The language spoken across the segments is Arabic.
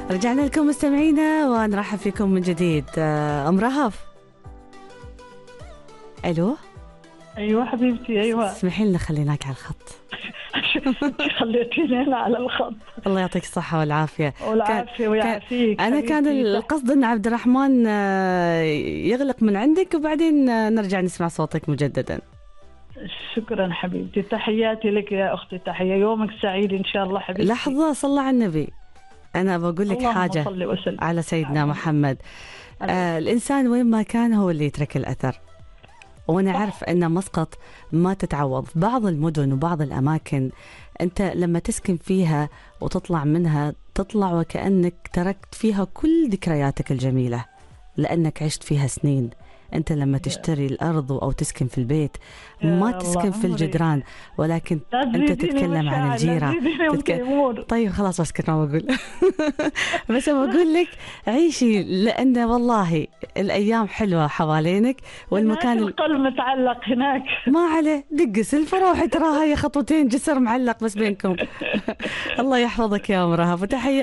رجعنا لكم مستمعينا ونرحب فيكم من جديد. أم رهف. ألو. ايوه حبيبتي. ايوه اسمحي لنا خليناك على الخط. خليتيني انا على الخط. الله يعطيك الصحة والعافية. والعافية ويعافيك. أنا كان القصد أن عبد الرحمن يغلق من عندك وبعدين نرجع نسمع صوتك مجددا. شكرا حبيبتي، تحياتي لك يا أختي، تحية، يومك سعيد إن شاء الله حبيبتي. لحظة، صلى على النبي، أنا بقول لك حاجة على سيدنا محمد. الإنسان وين ما كان هو اللي يترك الأثر، وأنا أعرف أن مسقط ما تتعوض. بعض المدن وبعض الأماكن أنت لما تسكن فيها وتطلع منها تطلع وكأنك تركت فيها كل ذكرياتك الجميلة لأنك عشت فيها سنين. أنت لما تشتري الأرض أو تسكن في البيت ما تسكن في الجدران، ولكن أنت تتكلم عن الجيرة. طيب خلاص اسكت ما بقول. بس بقول لك عيشي، لأن والله الأيام حلوة حوالينك والمكان القلب متعلق هناك. ما عليه، دق سلفة روحي، تراها هي خطوتين جسر معلق بس بينكم. الله يحفظك يا مرهف، وتحية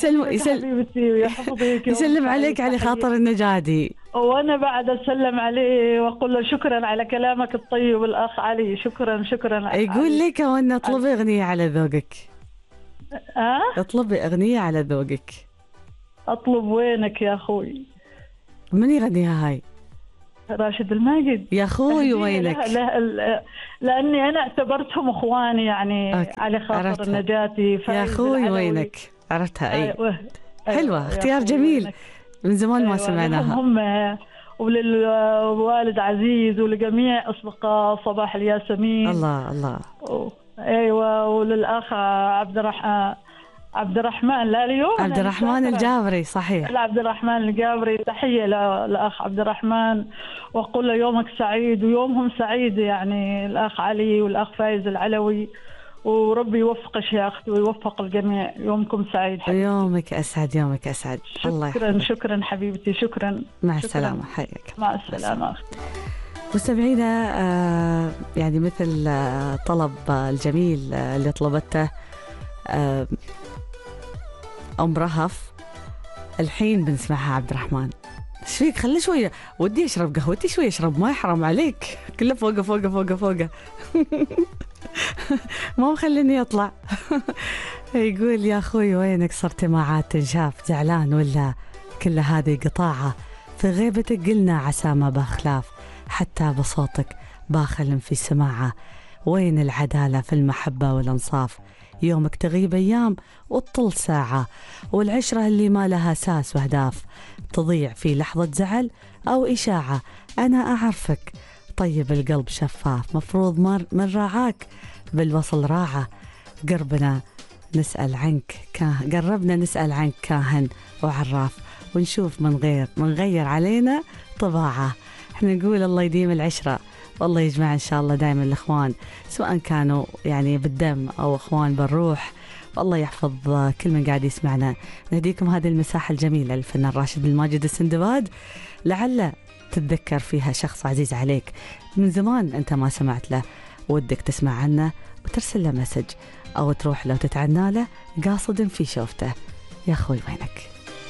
يسلم عليك علي خاطر النجادي. وأنا بعد أسلم عليه وأقول له شكرا على كلامك الطيب الأخ علي. شكرا شكرا. يقول لك وأنا اطلبي أغنية على ذوقك. اطلبي أغنية على ذوقك. أطلب وينك يا أخوي؟ من يغنيها هاي؟ راشد الماجد. يا أخوي وينك؟ لأني أنا اعتبرتهم أخواني يعني. على خاطر النجاتي. يا أخوي وينك، عرفتها. أي حلوة، اختيار جميل، من زمان ما سمعناها. هم وللوالد عزيز ولجميع أصدقاء صباح الياسمين. الله الله. أيوة، وللأخ عبد الرحمن. لا اليوم عبد الرحمن الجابري. صحيح، عبد الرحمن الجابري. تحية للأخ عبد الرحمن، وأقول له يومك سعيد ويومهم سعيد يعني، الأخ علي والأخ فايز العلوي، وربي يوفقك يا أختي ويوفق الجميع. يومكم سعيد حبيبتي. يومك أسعد، يومك أسعد. الله يحفظك. شكرا حبيبتي، شكرا. مع السلامة. حياك. مع السلامة أختي. مستمعينا، يعني مثل طلب الجميل اللي طلبته أم رهف، الحين بنسمعها عبد الرحمن. ايش فيك؟ خلي شوية، ودي أشرب قهوتي شوية، أشرب ماء، حرام عليك، كله فوقه فوقه فوقه فوقه. ما مخليني أطلع. يقول يا أخوي وينك؟ صرت ما عاد تنشاف، زعلان ولا كل هذه قطاعة؟ في غيبتك قلنا عسى ما بخلاف، حتى بصوتك باخل في سماعة. وين العدالة في المحبة والانصاف؟ يومك تغيب أيام وتطل ساعة، والعشرة اللي ما لها أساس وأهداف تضيع في لحظة زعل أو إشاعة. أنا أعرفك طيب القلب شفاف، مفروض من راعاك بالوصل راعة. قربنا نسأل عنك كاهن وعراف، ونشوف من غير علينا طباعة. احنا نقول الله يديم العشرة، والله يجمع إن شاء الله دائما الإخوان، سواء كانوا يعني بالدم أو إخوان بالروح. والله يحفظ كل من قاعد يسمعنا. نهديكم هذه المساحة الجميلة للفنان راشد الماجد السندباد، لعل تتذكر فيها شخص عزيز عليك من زمان أنت ما سمعت له، ودك تسمع عنه وترسل له مسج، أو تروح له وتتعنى له قاصد في شوفته. يا أخوي وينك؟